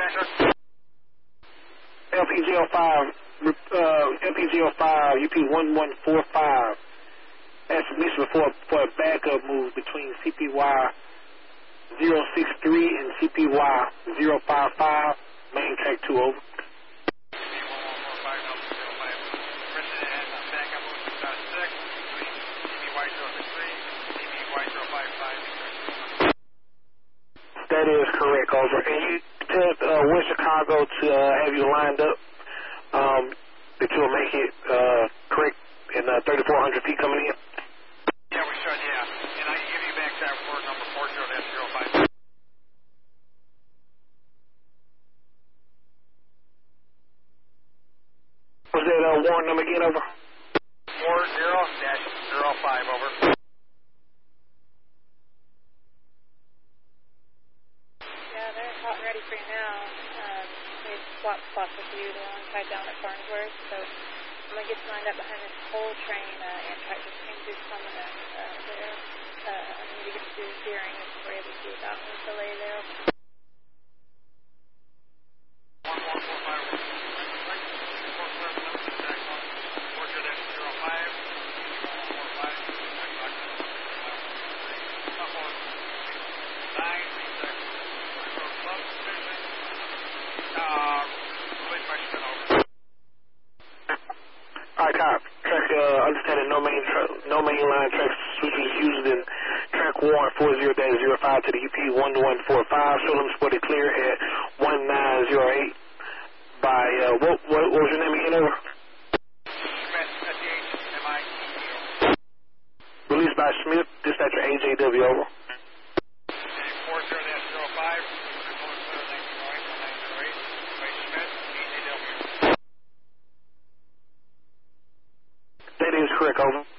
LPGL5, LPGL5, UP1145. That's submission for a backup move between CPY 063 and CPY 055, main track 2 over. That is correct, over. And you tell West Chicago to have you lined up, that you'll make it correct in 3,400 feet coming in. Yeah, we should, yeah. And I can give you back that word number 40-05. Was that warrant number again, over? 40-05, over. Yeah, they're hot and ready for you now. They swapped spots with you. They're on tied down at Farnsworth, so I'm going to get you lined up behind this coal train. Amtrak just came through some of that there. I need to get to hearing if we're able to see without any delay there. 11-4-5. Alright, cop. Track, understanding no main line track switch was used in track warrant 40-05 to the UP1145. Show them spotted clear at 1908 by, what was your name again, over? Released by Smith, dispatcher AJW, over. 40-05. That is correct, over.